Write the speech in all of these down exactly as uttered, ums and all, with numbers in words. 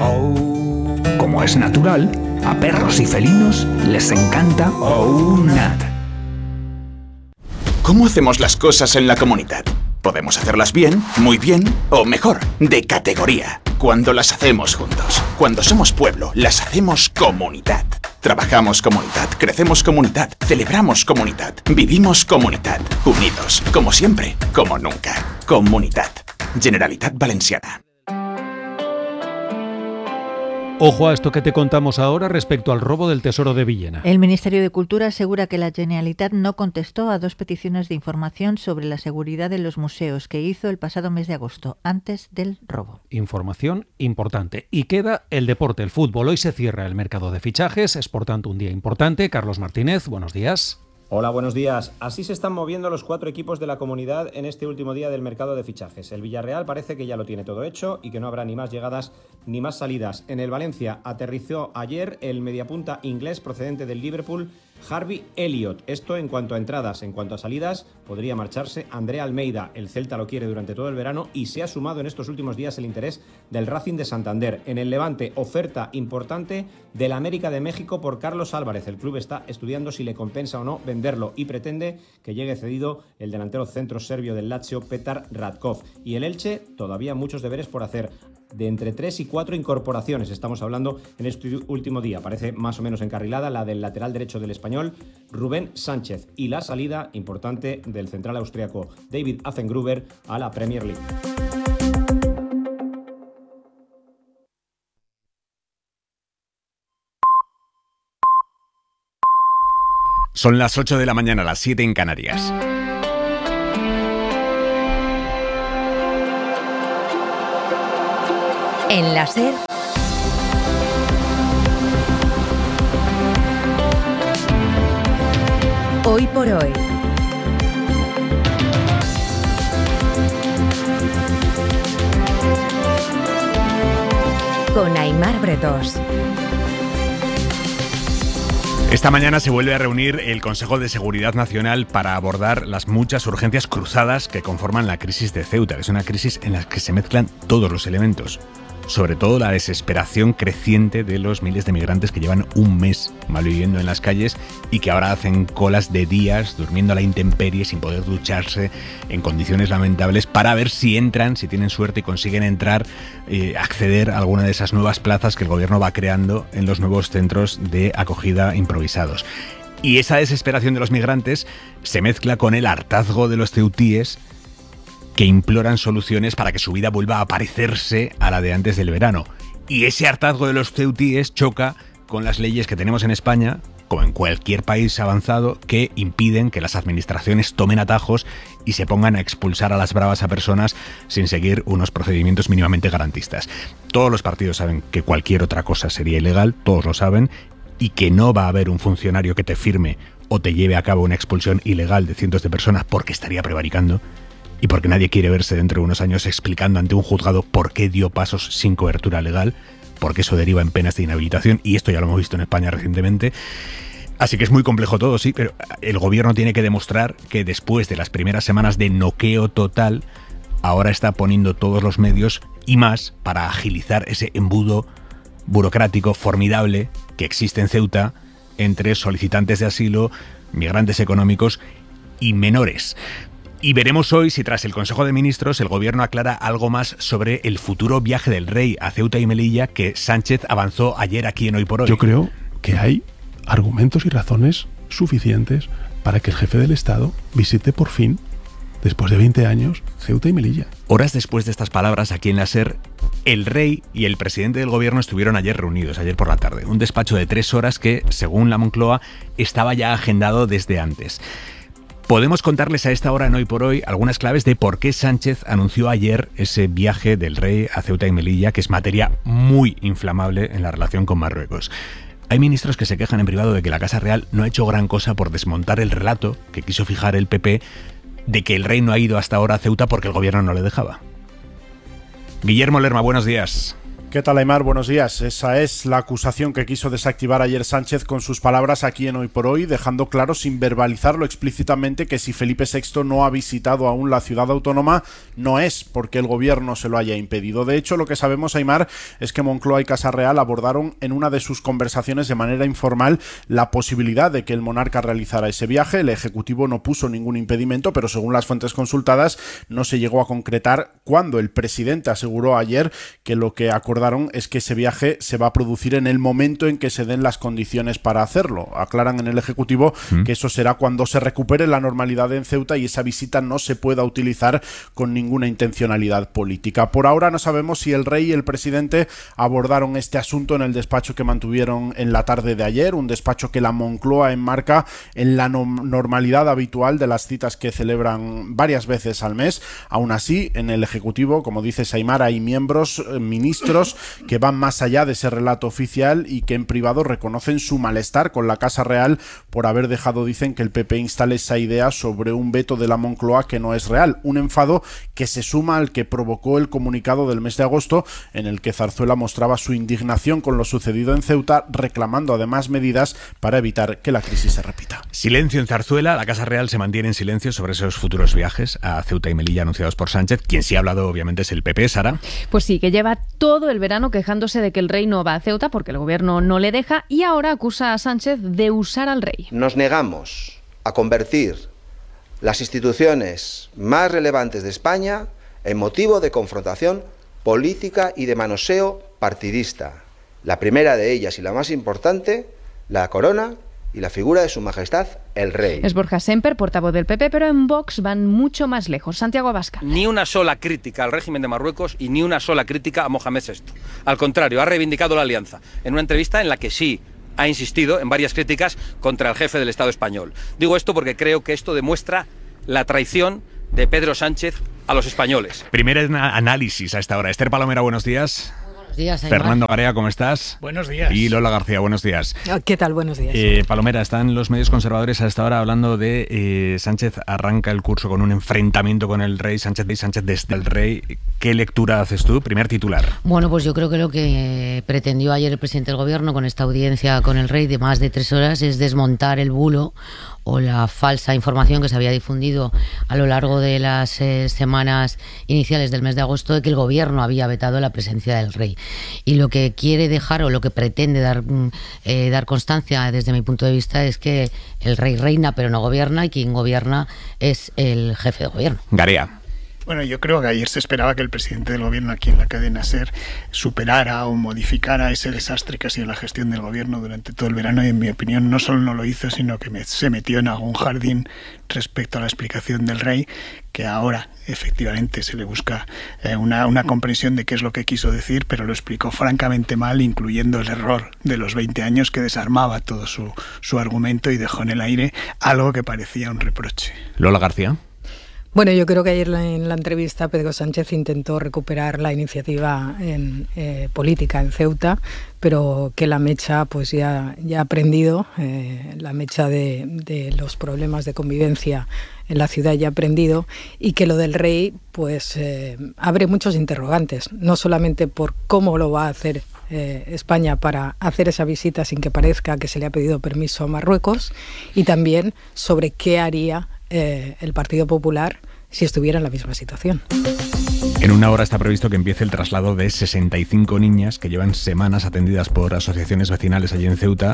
Oh. Como es natural, a perros y felinos les encanta OUNAT. ¿Cómo hacemos las cosas en la comunidad? Podemos hacerlas bien, muy bien o mejor, de categoría. Cuando las hacemos juntos. Cuando somos pueblo, las hacemos comunidad. Trabajamos comunidad, crecemos comunidad, celebramos comunidad, vivimos comunidad. Unidos, como siempre, como nunca. Comunidad. Generalitat Valenciana. Ojo a esto que te contamos ahora respecto al robo del Tesoro de Villena. El Ministerio de Cultura asegura que la Generalitat no contestó a dos peticiones de información sobre la seguridad de los museos que hizo el pasado mes de agosto, antes del robo. Información importante. Y queda el deporte, el fútbol. Hoy se cierra el mercado de fichajes, es por tanto un día importante. Carlos Martínez, buenos días. Hola, buenos días. Así se están moviendo los cuatro equipos de la comunidad en este último día del mercado de fichajes. El Villarreal parece que ya lo tiene todo hecho y que no habrá ni más llegadas ni más salidas. En el Valencia aterrizó ayer el mediapunta inglés procedente del Liverpool, Harvey Elliott. Esto en cuanto a entradas. En cuanto a salidas, podría marcharse Andrea Almeida. El Celta lo quiere durante todo el verano y se ha sumado en estos últimos días el interés del Racing de Santander. En el Levante, oferta importante del América de México por Carlos Álvarez. El club está estudiando si le compensa o no venderlo y pretende que llegue cedido el delantero centro serbio del Lazio, Petar Radkov. Y el Elche, todavía muchos deberes por hacer. De entre tres y cuatro incorporaciones estamos hablando en este último día. Parece más o menos encarrilada la del lateral derecho del Español, Rubén Sánchez, y la salida importante del central austriaco David Affengruber a la Premier League. Son las ocho de la mañana, las siete en Canarias. En la SER, Hoy por Hoy. Con Aimar Bretós. Esta mañana se vuelve a reunir el Consejo de Seguridad Nacional para abordar las muchas urgencias cruzadas que conforman la crisis de Ceuta. Es una crisis en la que se mezclan todos los elementos. Sobre todo la desesperación creciente de los miles de migrantes que llevan un mes malviviendo en las calles y que ahora hacen colas de días durmiendo a la intemperie sin poder ducharse en condiciones lamentables para ver si entran, si tienen suerte y consiguen entrar, eh, acceder a alguna de esas nuevas plazas que el gobierno va creando en los nuevos centros de acogida improvisados. Y esa desesperación de los migrantes se mezcla con el hartazgo de los ceutíes que imploran soluciones para que su vida vuelva a parecerse a la de antes del verano. Y ese hartazgo de los ceutíes choca con las leyes que tenemos en España, como en cualquier país avanzado, que impiden que las administraciones tomen atajos y se pongan a expulsar a las bravas a personas sin seguir unos procedimientos mínimamente garantistas. Todos los partidos saben que cualquier otra cosa sería ilegal, todos lo saben, y que no va a haber un funcionario que te firme o te lleve a cabo una expulsión ilegal de cientos de personas porque estaría prevaricando. Y porque nadie quiere verse dentro de unos años explicando ante un juzgado por qué dio pasos sin cobertura legal, porque eso deriva en penas de inhabilitación, y esto ya lo hemos visto en España recientemente. Así que es muy complejo todo, sí, pero el gobierno tiene que demostrar que después de las primeras semanas de noqueo total, ahora está poniendo todos los medios y más para agilizar ese embudo burocrático formidable que existe en Ceuta entre solicitantes de asilo, migrantes económicos y menores. Y veremos hoy si tras el Consejo de Ministros el Gobierno aclara algo más sobre el futuro viaje del Rey a Ceuta y Melilla que Sánchez avanzó ayer aquí en Hoy por Hoy. Yo creo que hay argumentos y razones suficientes para que el jefe del Estado visite por fin, después de veinte años, Ceuta y Melilla. Horas después de estas palabras, aquí en la SER, el Rey y el presidente del Gobierno estuvieron ayer reunidos, ayer por la tarde. Un despacho de tres horas que, según la Moncloa, estaba ya agendado desde antes. Podemos contarles a esta hora en Hoy por Hoy algunas claves de por qué Sánchez anunció ayer ese viaje del Rey a Ceuta y Melilla, que es materia muy inflamable en la relación con Marruecos. Hay ministros que se quejan en privado de que la Casa Real no ha hecho gran cosa por desmontar el relato que quiso fijar el P P de que el Rey no ha ido hasta ahora a Ceuta porque el gobierno no le dejaba. Guillermo Lerma, buenos días. ¿Qué tal, Aymar? Buenos días. Esa es la acusación que quiso desactivar ayer Sánchez con sus palabras aquí en Hoy por Hoy, dejando claro, sin verbalizarlo explícitamente, que si Felipe sexto no ha visitado aún la ciudad autónoma, no es porque el gobierno se lo haya impedido. De hecho, lo que sabemos, Aymar, es que Moncloa y Casa Real abordaron en una de sus conversaciones de manera informal la posibilidad de que el monarca realizara ese viaje. El Ejecutivo no puso ningún impedimento, pero según las fuentes consultadas, no se llegó a concretar cuándo. El presidente aseguró ayer que lo que acordó es que ese viaje se va a producir en el momento en que se den las condiciones para hacerlo. Aclaran en el Ejecutivo mm. que eso será cuando se recupere la normalidad en Ceuta y esa visita no se pueda utilizar con ninguna intencionalidad política. Por ahora no sabemos si el rey y el presidente abordaron este asunto en el despacho que mantuvieron en la tarde de ayer, un despacho que la Moncloa enmarca en la no- normalidad habitual de las citas que celebran varias veces al mes. Aún así, en el Ejecutivo, como dice Aymar, hay miembros, eh, ministros que van más allá de ese relato oficial y que en privado reconocen su malestar con la Casa Real por haber dejado, dicen, que el P P instale esa idea sobre un veto de la Moncloa que no es real. Un enfado que se suma al que provocó el comunicado del mes de agosto, en el que Zarzuela mostraba su indignación con lo sucedido en Ceuta, reclamando además medidas para evitar que la crisis se repita. Silencio en Zarzuela. La Casa Real se mantiene en silencio sobre esos futuros viajes a Ceuta y Melilla anunciados por Sánchez. Quien sí ha hablado, obviamente, es el P P, Sara. Pues sí, que lleva todo el verano quejándose de que el rey no va a Ceuta porque el gobierno no le deja y ahora acusa a Sánchez de usar al rey. Nos negamos a convertir las instituciones más relevantes de España en motivo de confrontación política y de manoseo partidista. La primera de ellas y la más importante, la corona y la figura de su majestad, el rey. Es Borja Semper, portavoz del P P, pero en Vox van mucho más lejos. Santiago Abascal. Ni una sola crítica al régimen de Marruecos y ni una sola crítica a Mohamed sexto. Al contrario, ha reivindicado la alianza en una entrevista en la que sí ha insistido en varias críticas contra el jefe del Estado español. Digo esto porque creo que esto demuestra la traición de Pedro Sánchez a los españoles. Primer análisis a esta hora. Esther Palomera, buenos días. Buenos días, Aymar. Fernando Garea, ¿cómo estás? Buenos días. Y Lola García, buenos días. ¿Qué tal? Buenos días. Eh, Palomera, están los medios conservadores a esta hora hablando de eh, Sánchez arranca el curso con un enfrentamiento con el rey, Sánchez y Sánchez desde el rey. ¿Qué lectura haces tú? Primer titular. Bueno, pues yo creo que lo que pretendió ayer el presidente del gobierno con esta audiencia con el rey de más de tres horas es desmontar el bulo o la falsa información que se había difundido a lo largo de las eh, semanas iniciales del mes de agosto de que el gobierno había vetado la presencia del rey. Y lo que quiere dejar o lo que pretende dar, eh, dar constancia desde mi punto de vista es que el rey reina pero no gobierna y quien gobierna es el jefe de gobierno. Garea. Bueno, yo creo que ayer se esperaba que el presidente del gobierno aquí en la cadena SER superara o modificara ese desastre que ha sido la gestión del gobierno durante todo el verano y en mi opinión no solo no lo hizo, sino que me, se metió en algún jardín respecto a la explicación del rey, que ahora efectivamente se le busca eh, una, una comprensión de qué es lo que quiso decir, pero lo explicó francamente mal, incluyendo el error de los veinte años que desarmaba todo su, su argumento y dejó en el aire algo que parecía un reproche. Lola García. Bueno, yo creo que ayer en la entrevista Pedro Sánchez intentó recuperar la iniciativa en, eh, política en Ceuta, pero que la mecha pues ya, ya ha prendido, eh, la mecha de, de los problemas de convivencia en la ciudad ya ha prendido y que lo del rey pues eh, abre muchos interrogantes, no solamente por cómo lo va a hacer eh, España para hacer esa visita sin que parezca que se le ha pedido permiso a Marruecos y también sobre qué haría Eh, el Partido Popular si estuviera en la misma situación. En una hora está previsto que empiece el traslado de sesenta y cinco niñas que llevan semanas atendidas por asociaciones vecinales allí en Ceuta.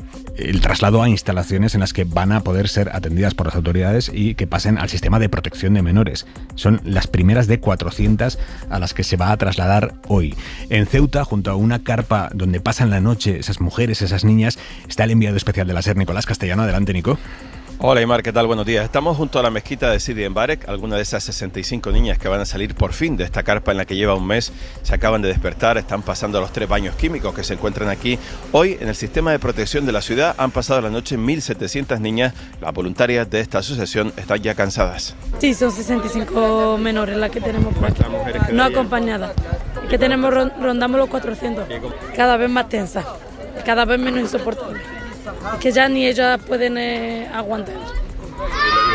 El traslado a instalaciones en las que van a poder ser atendidas por las autoridades y que pasen al sistema de protección de menores. Son las primeras de cuatrocientas a las que se va a trasladar hoy. En Ceuta, junto a una carpa donde pasan la noche esas mujeres, esas niñas, está el enviado especial de la SER, Nicolás Castellano. Adelante, Nico. Hola Aymar, ¿qué tal? Buenos días. Estamos junto a la mezquita de Sidi Mbarek. Algunas de esas sesenta y cinco niñas que van a salir por fin de esta carpa en la que lleva un mes se acaban de despertar, están pasando los tres baños químicos que se encuentran aquí. Hoy en el sistema de protección de la ciudad han pasado la noche mil setecientas niñas. Las voluntarias de esta asociación están ya cansadas. Sí, son sesenta y cinco menores las que tenemos por aquí, no acompañadas. Que tenemos, rondamos los cuatrocientos. Cada vez más tensa, cada vez menos insoportable. Que ya ni ellas pueden eh, aguantar.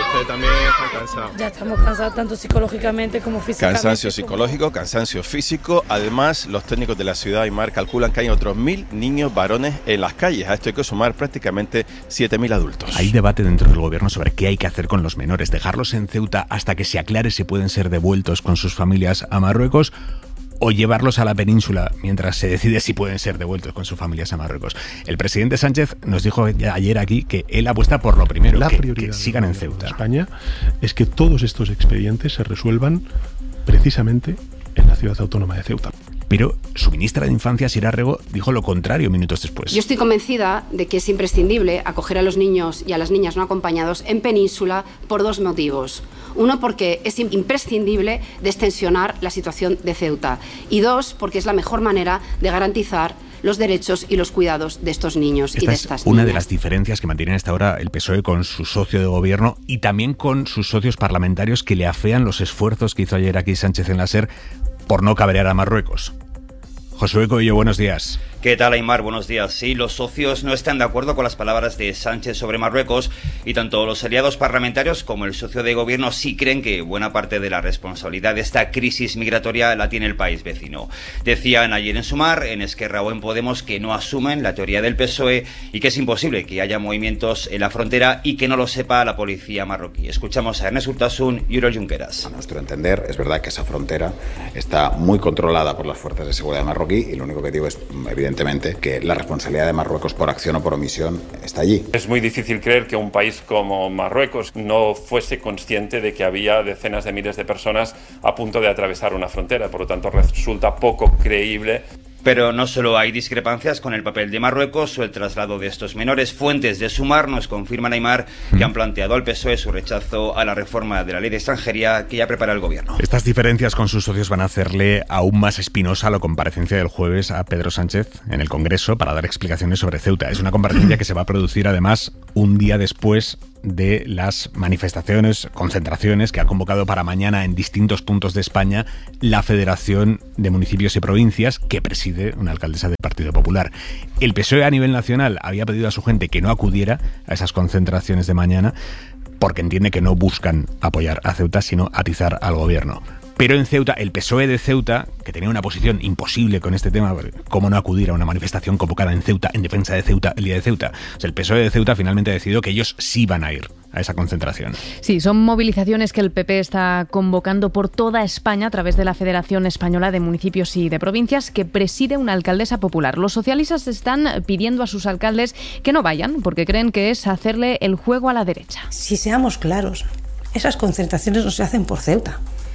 Usted también está cansado. Ya estamos cansados tanto psicológicamente como físicamente. Cansancio psicológico, cansancio físico. Además, los técnicos de la ciudad de Aymar calculan que hay otros mil niños varones en las calles. A esto hay que sumar prácticamente siete mil adultos. Hay debate dentro del gobierno sobre qué hay que hacer con los menores. Dejarlos en Ceuta hasta que se aclare si pueden ser devueltos con sus familias a Marruecos, o llevarlos a la península mientras se decide si pueden ser devueltos con sus familias a Marruecos. El presidente Sánchez nos dijo ayer aquí que él apuesta por lo primero, la que, prioridad que sigan en Ceuta. De España es que todos estos expedientes se resuelvan precisamente en la ciudad autónoma de Ceuta. Pero su ministra de Infancia, Sira Rego, dijo lo contrario minutos después. Yo estoy convencida de que es imprescindible acoger a los niños y a las niñas no acompañados en península por dos motivos. Uno, porque es imprescindible destensionar la situación de Ceuta. Y dos, porque es la mejor manera de garantizar los derechos y los cuidados de estos niños Esta y de es estas una niñas. de las diferencias que mantiene hasta ahora el P S O E con su socio de gobierno y también con sus socios parlamentarios, que le afean los esfuerzos que hizo ayer aquí Sánchez en la SER por no cabrear a Marruecos. Josué Coello, buenos días. ¿Qué tal, Aymar? Buenos días. Sí, los socios no están de acuerdo con las palabras de Sánchez sobre Marruecos y tanto los aliados parlamentarios como el socio de gobierno sí creen que buena parte de la responsabilidad de esta crisis migratoria la tiene el país vecino. Decían ayer en Sumar, en Esquerra o en Podemos que no asumen la teoría del P S O E y que es imposible que haya movimientos en la frontera y que no lo sepa la policía marroquí. Escuchamos a Ernest Urtasun y Oriol Junqueras. A nuestro entender, es verdad que esa frontera está muy controlada por las fuerzas de seguridad marroquí y lo único que digo es, evidentemente, que la responsabilidad de Marruecos por acción o por omisión está allí. Es muy difícil creer que un país como Marruecos no fuese consciente de que había decenas de miles de personas a punto de atravesar una frontera, por lo tanto resulta poco creíble. Pero no solo hay discrepancias con el papel de Marruecos o el traslado de estos menores. Fuentes de Sumar nos confirman, Aymar, que han planteado al P S O E su rechazo a la reforma de la ley de extranjería que ya prepara el gobierno. Estas diferencias con sus socios van a hacerle aún más espinosa la comparecencia del jueves a Pedro Sánchez en el Congreso para dar explicaciones sobre Ceuta. Es una comparecencia que se va a producir además un día después de las manifestaciones, concentraciones que ha convocado para mañana en distintos puntos de España la Federación de Municipios y Provincias, que preside una alcaldesa del Partido Popular. El P S O E a nivel nacional había pedido a su gente que no acudiera a esas concentraciones de mañana porque entiende que no buscan apoyar a Ceuta, sino atizar al gobierno. Pero en Ceuta, el P S O E de Ceuta, que tenía una posición imposible con este tema, ¿cómo no acudir a una manifestación convocada en Ceuta, en defensa de Ceuta, el día de Ceuta? O sea, el P S O E de Ceuta finalmente ha decidido que ellos sí van a ir a esa concentración. Sí, son movilizaciones que el P P está convocando por toda España a través de la Federación Española de Municipios y de Provincias, que preside una alcaldesa popular. Los socialistas están pidiendo a sus alcaldes que no vayan porque creen que es hacerle el juego a la derecha. Si seamos claros, esas concentraciones no se hacen por Ceuta.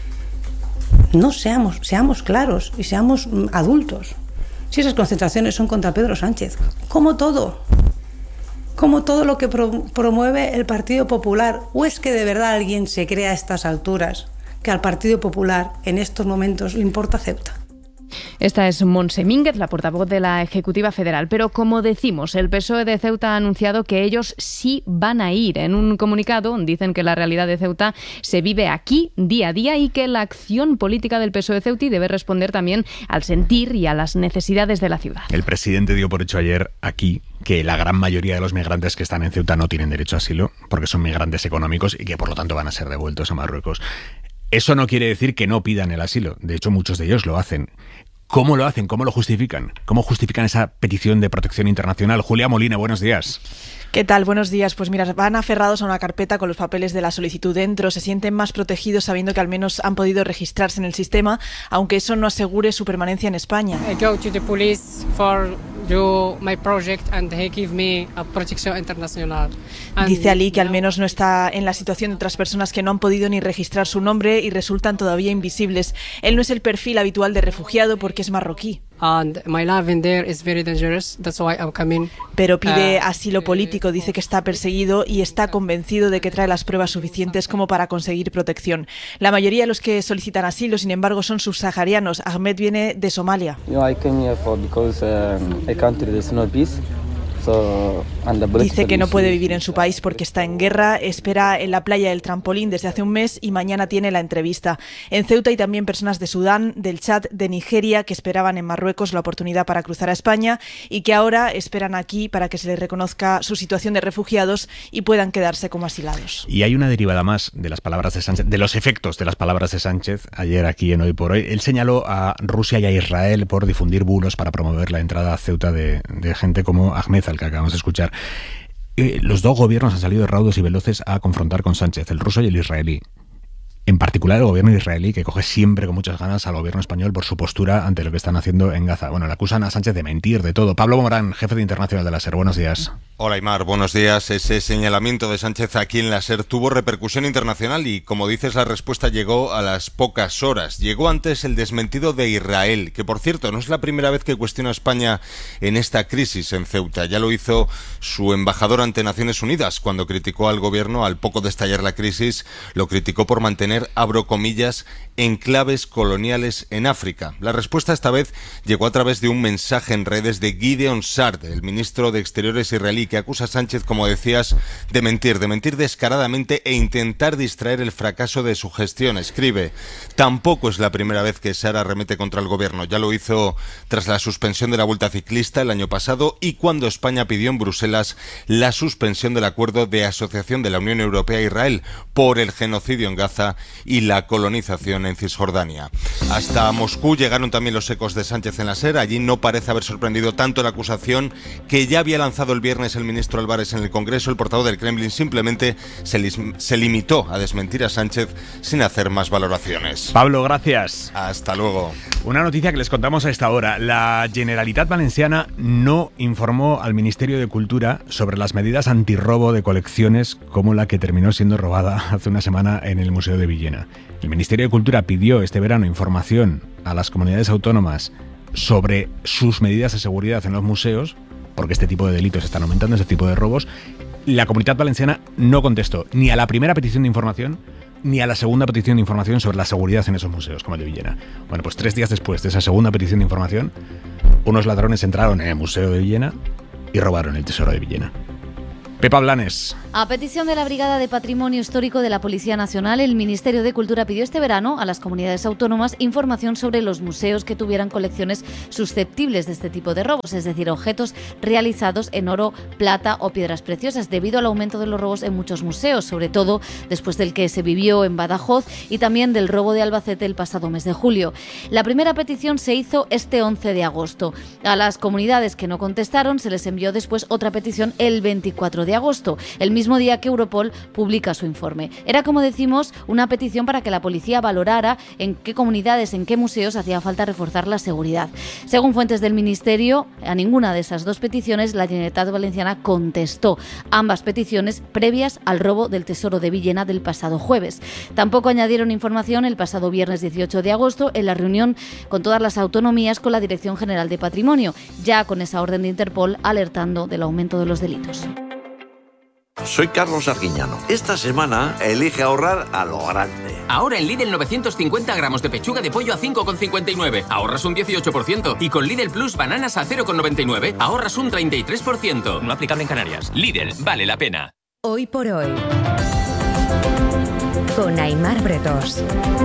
No seamos, seamos claros y seamos adultos. Si esas concentraciones son contra Pedro Sánchez, como todo, como todo lo que pro, promueve el Partido Popular, ¿o es que de verdad alguien se cree a estas alturas que al Partido Popular en estos momentos le importa Ceuta? Esta es Montse Mínguez, la portavoz de la Ejecutiva Federal. Pero como decimos, el P S O E de Ceuta ha anunciado que ellos sí van a ir. En un comunicado dicen que la realidad de Ceuta se vive aquí día a día y que la acción política del P S O E Ceuti debe responder también al sentir y a las necesidades de la ciudad. El presidente dio por hecho ayer aquí que la gran mayoría de los migrantes que están en Ceuta no tienen derecho a asilo porque son migrantes económicos y que por lo tanto van a ser devueltos a Marruecos. Eso no quiere decir que no pidan el asilo. De hecho, muchos de ellos lo hacen. ¿Cómo lo hacen? ¿Cómo lo justifican? ¿Cómo justifican esa petición de protección internacional? Julia Molina, buenos días. ¿Qué tal? Buenos días. Pues mira, van aferrados a una carpeta con los papeles de la solicitud dentro, se sienten más protegidos sabiendo que al menos han podido registrarse en el sistema, aunque eso no asegure su permanencia en España. I go to the police for do my project and they give me a protección internacional. And dice Ali que al menos no está en la situación de otras personas que no han podido ni registrar su nombre y resultan todavía invisibles. Él no es el perfil habitual de refugiado porque es marroquí. And my life in there is very dangerous. That's why I'm coming. Pero pide asilo político, dice que está perseguido y está convencido de que trae las pruebas suficientes como para conseguir protección. La mayoría de los que solicitan asilo, sin embargo, son subsaharianos. Ahmed viene de Somalia. Yo I came here for because um, a country there's no peace. So Dice que no puede vivir en su país porque está en guerra, espera en la playa del Trampolín desde hace un mes y mañana tiene la entrevista. En Ceuta hay también personas de Sudán, del Chad, de Nigeria que esperaban en Marruecos la oportunidad para cruzar a España y que ahora esperan aquí para que se les reconozca su situación de refugiados y puedan quedarse como asilados. Y hay una derivada más de las palabras de Sánchez, de los efectos de las palabras de Sánchez ayer aquí en Hoy por Hoy. Él señaló a Rusia y a Israel por difundir bulos para promover la entrada a Ceuta de, de gente como Ahmed, al que acabamos de escuchar. Eh, los dos gobiernos han salido raudos y veloces a confrontar con Sánchez, el ruso y el israelí. En particular el gobierno israelí, que coge siempre con muchas ganas al gobierno español por su postura ante lo que están haciendo en Gaza. Bueno, le acusan a Sánchez de mentir, de todo. Pablo Morán, jefe de Internacional de la SER, buenos días. Hola Aymar, buenos días. Ese señalamiento de Sánchez aquí en la SER tuvo repercusión internacional y, como dices, la respuesta llegó a las pocas horas. Llegó antes el desmentido de Israel, que por cierto no es la primera vez que cuestiona a España en esta crisis en Ceuta. Ya lo hizo su embajador ante Naciones Unidas cuando criticó al gobierno al poco de estallar la crisis. Lo criticó por mantener, abro comillas, enclaves coloniales en África. La respuesta esta vez llegó a través de un mensaje en redes de Gideon Sa'ar, el ministro de Exteriores israelí, que acusa a Sánchez, como decías, de mentir, de mentir descaradamente e intentar distraer el fracaso de su gestión. Escribe: tampoco es la primera vez que Sa'ar arremete contra el gobierno. Ya lo hizo tras la suspensión de la Vuelta Ciclista el año pasado y cuando España pidió en Bruselas la suspensión del acuerdo de asociación de la Unión Europea a Israel por el genocidio en Gaza y la colonización en Cisjordania. Hasta Moscú llegaron también los ecos de Sánchez en la SER. Allí no parece haber sorprendido tanto la acusación que ya había lanzado el viernes el ministro Álvarez en el Congreso. El portavoz del Kremlin simplemente se, li- se limitó a desmentir a Sánchez sin hacer más valoraciones. Pablo, gracias. Hasta luego. Una noticia que les contamos a esta hora. La Generalitat Valenciana no informó al Ministerio de Cultura sobre las medidas antirrobo de colecciones como la que terminó siendo robada hace una semana en el Museo de Villena. El Ministerio de Cultura pidió este verano información a las comunidades autónomas sobre sus medidas de seguridad en los museos, porque este tipo de delitos están aumentando, este tipo de robos. La Comunidad Valenciana no contestó ni a la primera petición de información ni a la segunda petición de información sobre la seguridad en esos museos, como el de Villena. Bueno, pues tres días después de esa segunda petición de información, unos ladrones entraron en el Museo de Villena y robaron el tesoro de Villena. Pepa Blanes. A petición de la Brigada de Patrimonio Histórico de la Policía Nacional, el Ministerio de Cultura pidió este verano a las comunidades autónomas información sobre los museos que tuvieran colecciones susceptibles de este tipo de robos, es decir, objetos realizados en oro, plata o piedras preciosas, debido al aumento de los robos en muchos museos, sobre todo después del que se vivió en Badajoz y también del robo de Albacete el pasado mes de julio. La primera petición se hizo este once de agosto. A las comunidades que no contestaron se les envió después otra petición el veinticuatro de agosto, el mismo día que Europol publica su informe. Era, como decimos, una petición para que la policía valorara en qué comunidades, en qué museos hacía falta reforzar la seguridad. Según fuentes del Ministerio, a ninguna de esas dos peticiones la Generalitat Valenciana contestó, ambas peticiones previas al robo del tesoro de Villena del pasado jueves. Tampoco añadieron información el pasado viernes dieciocho de agosto en la reunión con todas las autonomías con la Dirección General de Patrimonio, ya con esa orden de Interpol alertando del aumento de los delitos. Soy Carlos Arguiñano. Esta semana elige ahorrar a lo grande. Ahora en Lidl novecientos cincuenta gramos de pechuga de pollo a cinco con cincuenta y nueve. Ahorras un dieciocho por ciento. Y con Lidl Plus bananas a cero con noventa y nueve. Ahorras un treinta y tres por ciento. No aplicable en Canarias. Lidl, vale la pena. Hoy por hoy. Con Aymar Bretos.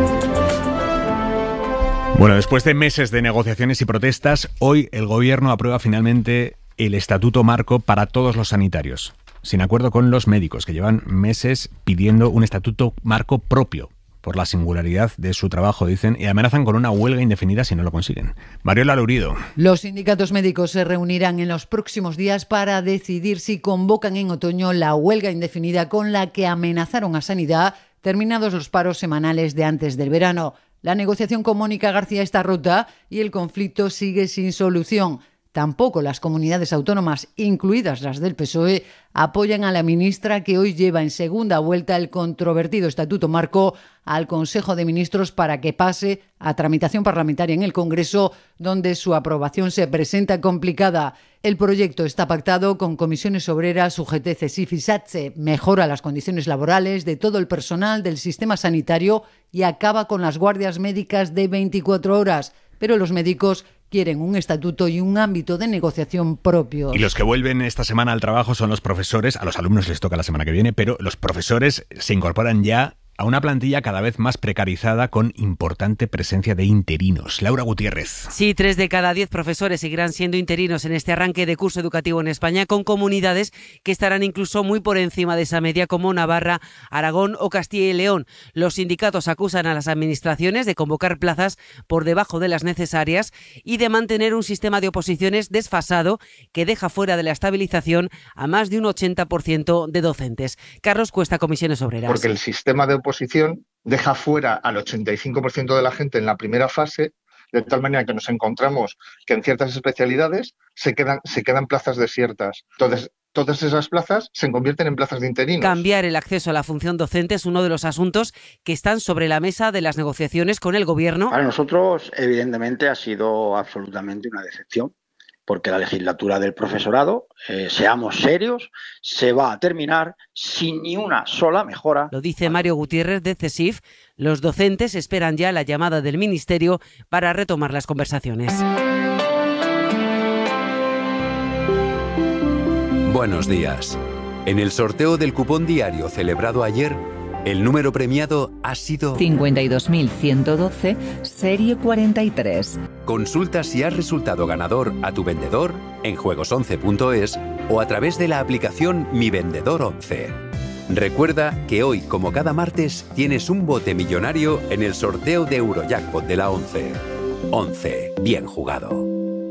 Bueno, después de meses de negociaciones y protestas, hoy el Gobierno aprueba finalmente el Estatuto Marco para todos los sanitarios, sin acuerdo con los médicos, que llevan meses pidiendo un estatuto marco propio por la singularidad de su trabajo, dicen, y amenazan con una huelga indefinida si no lo consiguen. Mariola Lourido. Los sindicatos médicos se reunirán en los próximos días para decidir si convocan en otoño la huelga indefinida con la que amenazaron a Sanidad terminados los paros semanales de antes del verano. La negociación con Mónica García está rota y el conflicto sigue sin solución. Tampoco las comunidades autónomas, incluidas las del P S O E, apoyan a la ministra que hoy lleva en segunda vuelta el controvertido Estatuto Marco al Consejo de Ministros para que pase a tramitación parlamentaria en el Congreso, donde su aprobación se presenta complicada. El proyecto está pactado con comisiones obreras, U G T, CESIF y SATSE, mejora las condiciones laborales de todo el personal del sistema sanitario y acaba con las guardias médicas de veinticuatro horas. Pero los médicos quieren un estatuto y un ámbito de negociación propios. Y los que vuelven esta semana al trabajo son los profesores. A los alumnos les toca la semana que viene, pero los profesores se incorporan ya a una plantilla cada vez más precarizada con importante presencia de interinos. Laura Gutiérrez. Sí, tres de cada diez profesores seguirán siendo interinos en este arranque de curso educativo en España, con comunidades que estarán incluso muy por encima de esa media, como Navarra, Aragón o Castilla y León. Los sindicatos acusan a las administraciones de convocar plazas por debajo de las necesarias y de mantener un sistema de oposiciones desfasado que deja fuera de la estabilización a más de un ochenta por ciento de docentes. Carlos Cuesta, Comisiones Obreras. Porque el sistema de oposición deja fuera al ochenta y cinco por ciento de la gente en la primera fase, de tal manera que nos encontramos que en ciertas especialidades se quedan, se quedan plazas desiertas. Entonces, todas esas plazas se convierten en plazas de interinos. Cambiar el acceso a la función docente es uno de los asuntos que están sobre la mesa de las negociaciones con el Gobierno. Para nosotros, evidentemente, ha sido absolutamente una decepción, porque la legislatura del profesorado, eh, seamos serios, se va a terminar sin ni una sola mejora. Lo dice Mario Gutiérrez de CESIF. Los docentes esperan ya la llamada del Ministerio para retomar las conversaciones. Buenos días. En el sorteo del cupón diario celebrado ayer, el número premiado ha sido cincuenta y dos mil ciento doce, serie cuarenta y tres. Consulta si has resultado ganador a tu vendedor en juegos once punto es o a través de la aplicación Mi Vendedor once. Recuerda que hoy, como cada martes, tienes un bote millonario en el sorteo de Eurojackpot de la once. once. Bien jugado.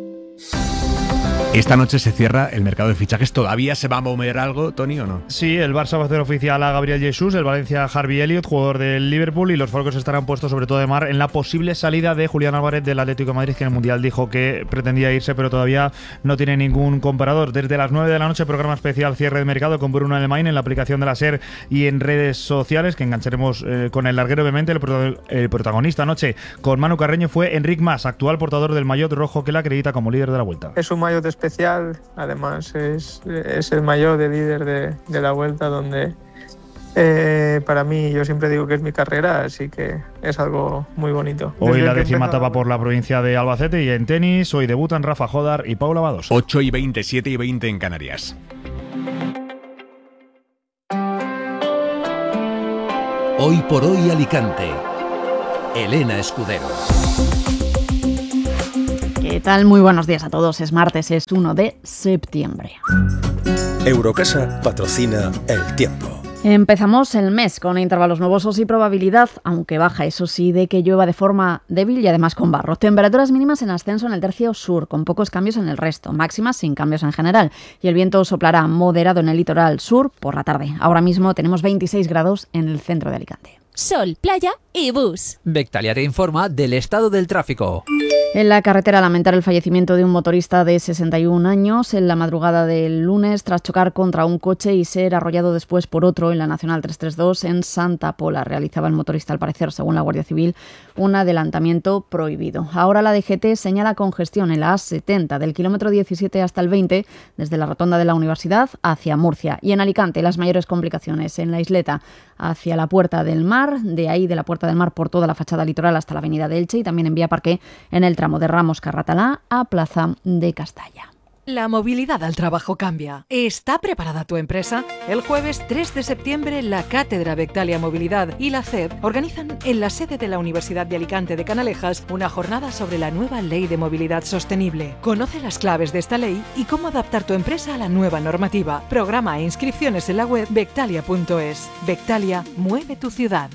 Esta noche se cierra el mercado de fichajes. ¿Todavía se va a mover algo, Tony, o no? Sí, el Barça va a hacer oficial a Gabriel Jesús, el Valencia a Harvey Elliott, jugador del Liverpool, y los focos estarán puestos sobre todo de mar en la posible salida de Julián Álvarez del Atlético de Madrid, que en el Mundial dijo que pretendía irse, pero todavía no tiene ningún comparador. Desde las nueve de la noche, programa especial cierre de mercado con Bruno Alemán en la aplicación de la SER y en redes sociales, que engancharemos eh, con el larguero, obviamente. El, pro el protagonista anoche con Manu Carreño fue Enric Mas, actual portador del maillot rojo que le acredita como líder de la Vuelta. Es un maillot especial, además es, es el mayor de líder de, de la Vuelta, donde eh, para mí, yo siempre digo que es mi carrera, así que es algo muy bonito. Hoy Desde la que décima empezó... etapa por la provincia de Albacete, y en tenis hoy debutan Rafa Jodar y Paula Badosa. ocho y veinte, siete y veinte en Canarias. Hoy por hoy Alicante. Elena Escudero. ¿Qué tal? Muy buenos días a todos. Es martes, es uno de septiembre. Eurocasa patrocina El Tiempo. Empezamos el mes con intervalos nubosos y probabilidad, aunque baja, eso sí, de que llueva de forma débil y además con barro. Temperaturas mínimas en ascenso en el tercio sur, con pocos cambios en el resto, máximas sin cambios en general. Y el viento soplará moderado en el litoral sur por la tarde. Ahora mismo tenemos veintiséis grados en el centro de Alicante. Sol, playa y bus. Bectalia te informa del estado del tráfico. En la carretera, lamentar el fallecimiento de un motorista de sesenta y un años en la madrugada del lunes tras chocar contra un coche y ser arrollado después por otro en la Nacional trescientos treinta y dos en Santa Pola. Realizaba el motorista, al parecer, según la Guardia Civil, un adelantamiento prohibido. Ahora la D G T señala congestión en la A setenta del kilómetro diecisiete hasta el veinte desde la rotonda de la Universidad hacia Murcia. Y en Alicante las mayores complicaciones en la Isleta hacia la Puerta del Mar, de ahí de la Puerta del Mar por toda la fachada litoral hasta la Avenida de Elche, y también en Vía Parque en el tramo de Ramos Carratalá a Plaza de Castalla. La movilidad al trabajo cambia. ¿Está preparada tu empresa? El jueves tres de septiembre, la Cátedra Bectalia Movilidad y la C E B organizan en la sede de la Universidad de Alicante de Canalejas una jornada sobre la nueva Ley de Movilidad Sostenible. Conoce las claves de esta ley y cómo adaptar tu empresa a la nueva normativa. Programa e inscripciones en la web bectalia punto es. Bectalia, mueve tu ciudad.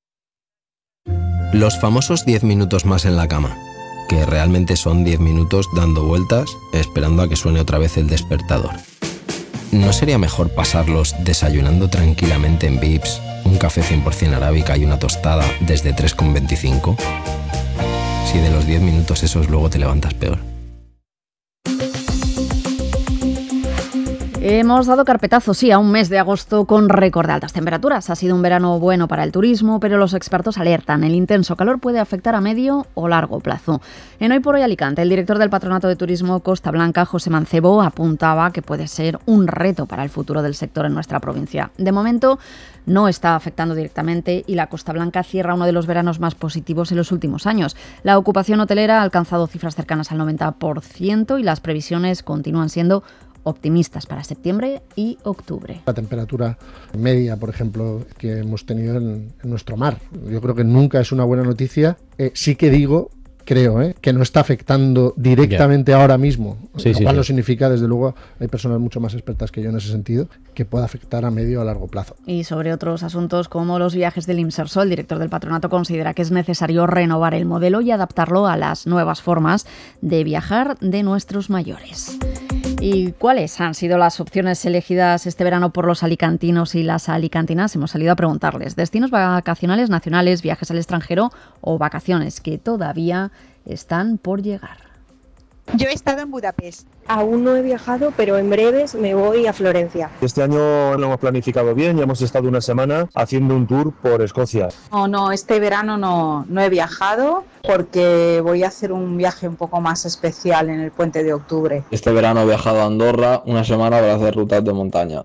Los famosos diez minutos más en la cama, que realmente son diez minutos dando vueltas esperando a que suene otra vez el despertador. ¿No sería mejor pasarlos desayunando tranquilamente en Vips, un café cien por ciento arábica y una tostada desde tres con veinticinco? Si de los diez minutos esos luego te levantas peor. Hemos dado carpetazo, sí, a un mes de agosto con récord de altas temperaturas. Ha sido un verano bueno para el turismo, pero los expertos alertan. El intenso calor puede afectar a medio o largo plazo. En Hoy por Hoy Alicante, el director del Patronato de Turismo Costa Blanca, José Mancebo, apuntaba que puede ser un reto para el futuro del sector en nuestra provincia. De momento, no está afectando directamente y la Costa Blanca cierra uno de los veranos más positivos en los últimos años. La ocupación hotelera ha alcanzado cifras cercanas al noventa por ciento y las previsiones continúan siendo optimistas para septiembre y octubre. La temperatura media, por ejemplo, que hemos tenido en, en nuestro mar, yo creo que nunca es una buena noticia. Eh, sí que digo, creo, eh, que no está afectando directamente yeah. ahora mismo, sí, lo sí, cual sí. no significa, desde luego, hay personas mucho más expertas que yo en ese sentido, que pueda afectar a medio o a largo plazo. Y sobre otros asuntos como los viajes del Imsersol, el director del patronato considera que es necesario renovar el modelo y adaptarlo a las nuevas formas de viajar de nuestros mayores. ¿Y cuáles han sido las opciones elegidas este verano por los alicantinos y las alicantinas? Hemos salido a preguntarles. Destinos vacacionales nacionales, viajes al extranjero o vacaciones que todavía están por llegar. Yo he estado en Budapest. Aún no he viajado, pero en breves me voy a Florencia. Este año lo hemos planificado bien, ya hemos estado una semana haciendo un tour por Escocia. No, no, este verano no, no he viajado porque voy a hacer un viaje un poco más especial en el puente de octubre. Este verano he viajado a Andorra una semana para hacer rutas de montaña.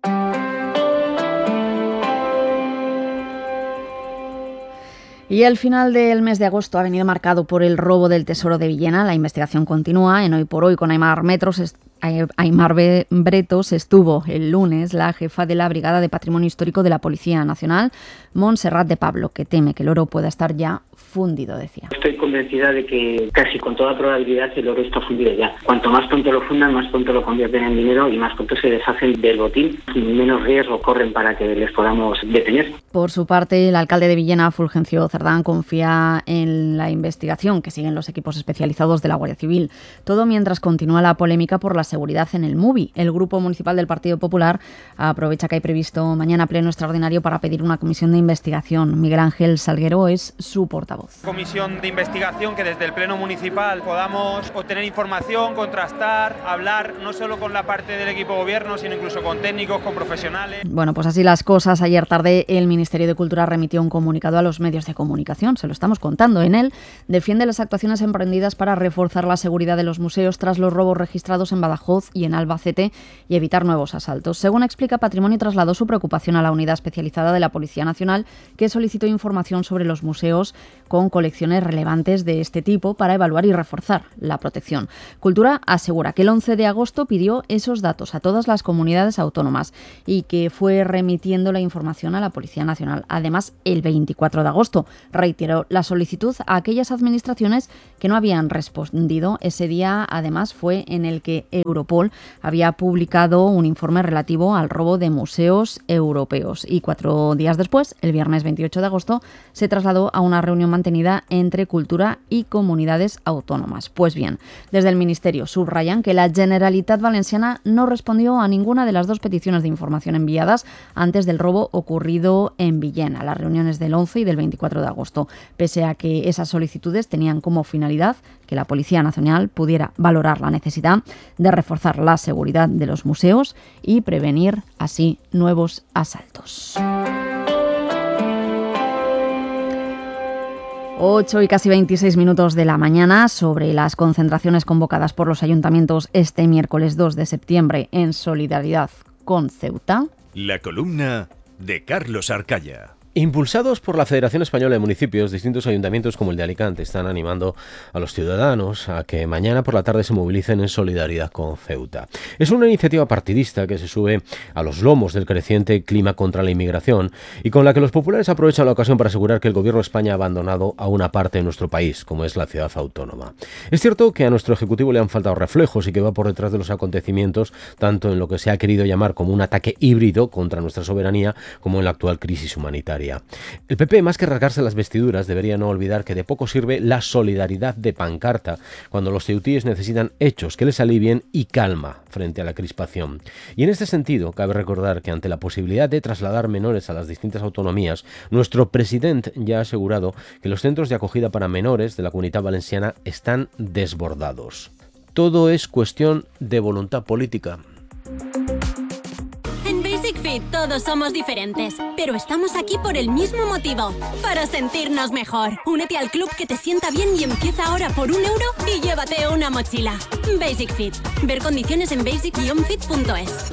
Y el final del mes de agosto ha venido marcado por el robo del Tesoro de Villena. La investigación continúa. En Hoy por Hoy con Aimar Metros, Aimar Bretos estuvo el lunes la jefa de la Brigada de Patrimonio Histórico de la Policía Nacional, Montserrat de Pablo, que teme que el oro pueda estar ya fundido, decía. Estoy convencida de que casi con toda probabilidad el oro está fundido ya. Cuanto más pronto lo fundan, más pronto lo convierten en dinero y más pronto se deshacen del botín, menos riesgo corren para que les podamos detener. Por su parte, el alcalde de Villena, Fulgencio Cerdán, confía en la investigación que siguen los equipos especializados de la Guardia Civil. Todo mientras continúa la polémica por la seguridad en el MUBI. El Grupo Municipal del Partido Popular aprovecha que hay previsto mañana pleno extraordinario para pedir una comisión de investigación. Miguel Ángel Salguero es su portavoz. Comisión de investigación que desde el Pleno Municipal podamos obtener información, contrastar, hablar no solo con la parte del equipo de gobierno, sino incluso con técnicos, con profesionales. Bueno, pues así las cosas. Ayer tarde el Ministerio de Cultura remitió un comunicado a los medios de comunicación. Se lo estamos contando. En él defiende las actuaciones emprendidas para reforzar la seguridad de los museos tras los robos registrados en Badajoz y en Albacete y evitar nuevos asaltos. Según explica Patrimonio, trasladó su preocupación a la unidad especializada de la Policía Nacional, que solicitó información sobre los museos con colecciones relevantes de este tipo para evaluar y reforzar la protección. Cultura asegura que el once de agosto pidió esos datos a todas las comunidades autónomas y que fue remitiendo la información a la Policía Nacional. Además, el veinticuatro de agosto reiteró la solicitud a aquellas administraciones que no habían respondido. Ese día, además, fue en el que Europol había publicado un informe relativo al robo de museos europeos. Y cuatro días después, el viernes veintiocho de agosto, se trasladó a una reunión mantenida entre Cultura y comunidades autónomas. Pues bien, desde el Ministerio subrayan que la Generalitat Valenciana no respondió a ninguna de las dos peticiones de información enviadas antes del robo ocurrido en Villena, las reuniones del once y del veinticuatro de agosto, pese a que esas solicitudes tenían como finalidad que la Policía Nacional pudiera valorar la necesidad de reforzar la seguridad de los museos y prevenir así nuevos asaltos. ocho y casi veintiséis minutos de la mañana sobre las concentraciones convocadas por los ayuntamientos este miércoles dos de septiembre en solidaridad con Ceuta. La columna de Carlos Arcaya. Impulsados por la Federación Española de Municipios, distintos ayuntamientos como el de Alicante están animando a los ciudadanos a que mañana por la tarde se movilicen en solidaridad con Ceuta. Es una iniciativa partidista que se sube a los lomos del creciente clima contra la inmigración y con la que los populares aprovechan la ocasión para asegurar que el Gobierno de España ha abandonado a una parte de nuestro país, como es la ciudad autónoma. Es cierto que a nuestro Ejecutivo le han faltado reflejos y que va por detrás de los acontecimientos, tanto en lo que se ha querido llamar como un ataque híbrido contra nuestra soberanía, como en la actual crisis humanitaria. El P P, más que rasgarse las vestiduras, debería no olvidar que de poco sirve la solidaridad de pancarta cuando los ceutíes necesitan hechos que les alivien y calma frente a la crispación. Y en este sentido, cabe recordar que ante la posibilidad de trasladar menores a las distintas autonomías, nuestro presidente ya ha asegurado que los centros de acogida para menores de la Comunitat Valenciana están desbordados. Todo es cuestión de voluntad política. que todos somos diferentes, pero estamos aquí por el mismo motivo, para sentirnos mejor. Únete al club que te sienta bien y empieza ahora por un euro y llévate una mochila. Basic Fit. Ver condiciones en basic guion fit punto es.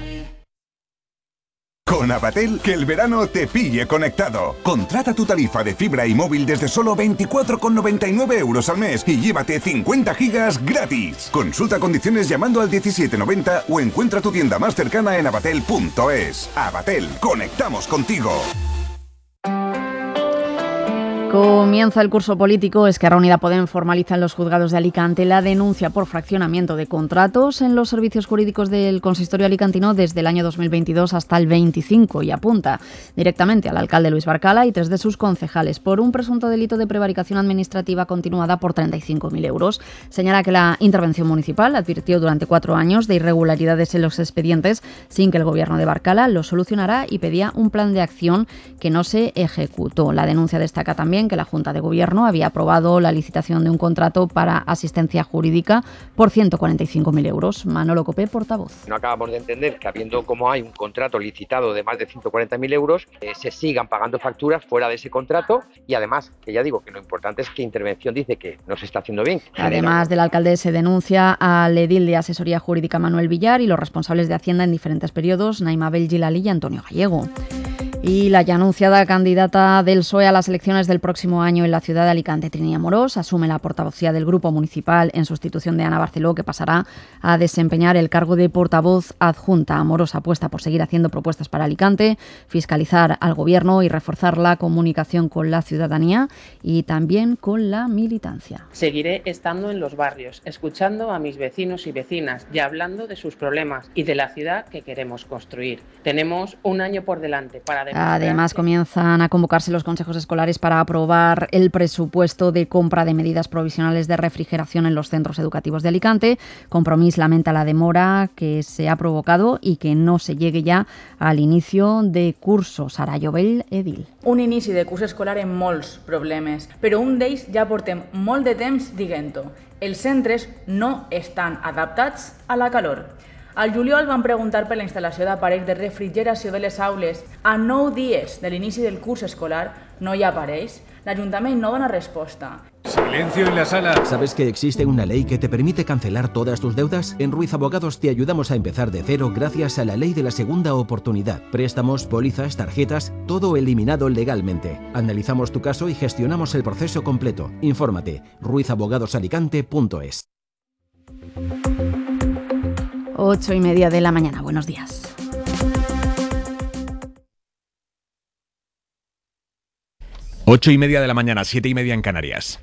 Con Avatel, que el verano te pille conectado. Contrata tu tarifa de fibra y móvil desde solo veinticuatro con noventa y nueve euros al mes y llévate cincuenta gigas gratis. Consulta condiciones llamando al diecisiete noventa o encuentra tu tienda más cercana en avatel punto es. Avatel, conectamos contigo. Comienza el curso político. Esquerra Unida Podem formaliza en los juzgados de Alicante la denuncia por fraccionamiento de contratos en los servicios jurídicos del consistorio alicantino desde el año dos mil veintidós hasta el veinticinco y apunta directamente al alcalde Luis Barcala y tres de sus concejales por un presunto delito de prevaricación administrativa continuada por treinta y cinco mil euros. Señala que la intervención municipal advirtió durante cuatro años de irregularidades en los expedientes sin que el gobierno de Barcala lo solucionara y pedía un plan de acción que no se ejecutó. La denuncia destaca también que la Junta de Gobierno había aprobado la licitación de un contrato para asistencia jurídica por ciento cuarenta y cinco mil euros. Manolo Copé, portavoz. No acabamos de entender que habiendo como hay un contrato licitado de más de ciento cuarenta mil euros, eh, se sigan pagando facturas fuera de ese contrato y además, que ya digo que lo importante es que Intervención dice que no se está haciendo bien. Además del alcalde se denuncia al edil de Asesoría Jurídica Manuel Villar y los responsables de Hacienda en diferentes periodos, Naima Belgilali y Antonio Gallego. Y la ya anunciada candidata del P S O E a las elecciones del próximo año en la ciudad de Alicante, Trini Amorós, asume la portavocía del Grupo Municipal en sustitución de Ana Barceló, que pasará a desempeñar el cargo de portavoz adjunta. Amorós apuesta por seguir haciendo propuestas para Alicante, fiscalizar al Gobierno y reforzar la comunicación con la ciudadanía y también con la militancia. Seguiré estando en los barrios, escuchando a mis vecinos y vecinas y hablando de sus problemas y de la ciudad que queremos construir. Tenemos un año por delante para Además, comienzan a convocarse los consejos escolares para aprobar el presupuesto de compra de medidas provisionales de refrigeración en los centros educativos de Alicante. Compromís lamenta la demora que se ha provocado y que no se llegue ya al inicio de curso. Sara Llobell, edil. Un inici de curs escolar amb molts problemes, però un d'ells ja portem molt de temps dient-ho. Els centres no estan adaptats a la calor. Al juliol van preguntar per la instal·lació d'aparells de refrigeració de les aules. A nou dies de l'inici del curs escolar no hi ha aparells. L'Ajuntament no dona resposta. Silencio en la sala. ¿Sabes que existe una ley que te permite cancelar todas tus deudas? En Ruiz Abogados te ayudamos a empezar de cero gracias a la ley de la segunda oportunidad. Préstamos, pólizas, tarjetas, todo eliminado legalmente. Analizamos tu caso y gestionamos el proceso completo. Infórmate. ruiz abogados alicante punto es. Ocho y media de la mañana. Buenos días. Ocho y media de la mañana, siete y media en Canarias.